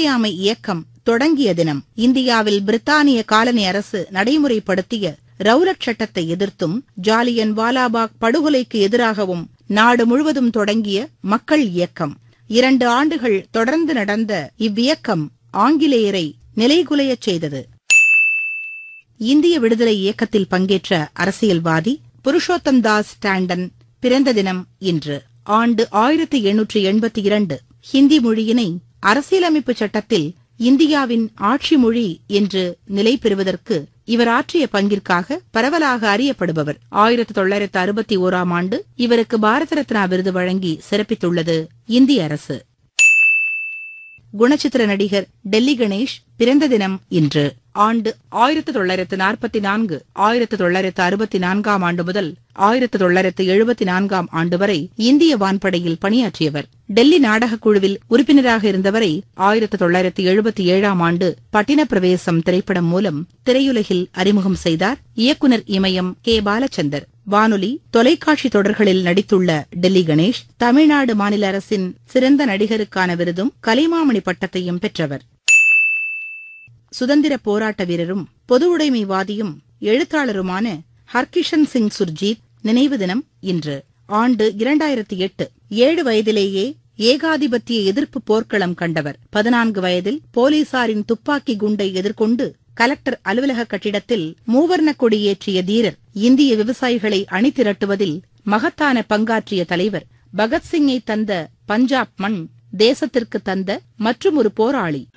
ஒத்துழையாமை இயக்கம் தொடங்கிய தினம். இந்தியாவில் பிரித்தானிய காலனி அரசு நடைமுறைப்படுத்திய ரவுலட் சட்டத்தை எதிர்த்தும் ஜாலியன் வாலாபாக் படுகொலைக்கு எதிராகவும் நாடு முழுவதும் தொடங்கிய மக்கள் இயக்கம். 2 ஆண்டுகள் தொடர்ந்து நடந்த இவ்வியக்கம் ஆங்கிலேயரை நிலைகுலையச் செய்தது. இந்திய விடுதலை இயக்கத்தில் பங்கேற்ற அரசியல்வாதி புருஷோத்தம் தாஸ் டாண்டன் பிறந்த தினம் இன்று. ஆண்டு 1882. ஹிந்தி மொழியினை அரசியலமைப்பு சட்டத்தில் இந்தியாவின் ஆட்சி மொழி என்று நிலை பெறுவதற்கு இவர் ஆற்றிய பங்கிற்காக பரவலாக அறியப்படுபவர். 1961ஆம் ஆண்டு இவருக்கு பாரத ரத்னா விருது வழங்கி சிறப்பித்துள்ளது இந்திய அரசு. குணச்சித்திர நடிகர் டெல்லி கணேஷ் பிறந்த தினம் இன்று. ஆண்டு 1944. 1964ஆம் ஆண்டு முதல் 1974ஆம் ஆண்டு வரை இந்திய வான்படையில் பணியாற்றியவர். டெல்லி நாடகக் குழுவில் உறுப்பினராக இருந்தவரை 1977ஆம் ஆண்டு பட்டின பிரவேசம் திரைப்படம் மூலம் திரையுலகில் அறிமுகம் செய்தார் இயக்குனர் இமயம் கே. பாலச்சந்தர். வானொலி, தொலைக்காட்சி தொடர்களில் நடித்துள்ள டெல்லி கணேஷ் தமிழ்நாடு மாநில அரசின் சிறந்த நடிகருக்கான விருதும் கலைமாமணி பட்டத்தையும் பெற்றவர். சுதந்திர போராட்ட வீரரும் பொது உடைமைவாதியும் எழுத்தாளருமான ஹர்கிஷன் சிங் சுர்ஜீத் நினைவு தினம் இன்று. ஆண்டு 2008. 7 வயதிலேயே ஏகாதிபத்திய எதிர்ப்பு போர்க்களம் கண்டவர். 14 வயதில் போலீசாரின் துப்பாக்கி குண்டை எதிர்கொண்டு கலெக்டர் அலுவலக கட்டிடத்தில் மூவர்ண கொடியேற்றிய தீரர். இந்திய விவசாயிகளை அணிதிரட்டுவதில் மகத்தான பங்காற்றிய தலைவர். பகத்சிங்கை தந்த பஞ்சாப் மண் தேசத்திற்கு தந்த மற்றும் ஒரு போராளி.